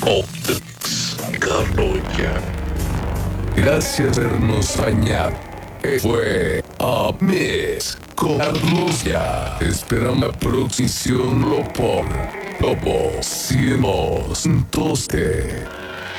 Optics Carloya. Gracias por habernos bañado. Fue a Miss Carlos ya. Esperamos la próxima Lopo. Lopo, 100 toste.